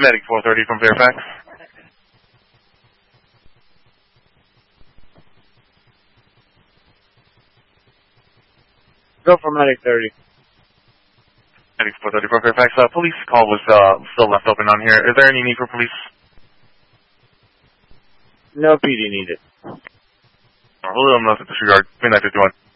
Medic 430 from Fairfax. Go for Medic 30. Medic 430 from Fairfax. Police call was still left open on here. Is there any need for police? No PD needed. We'll let them know to disregard. 2951.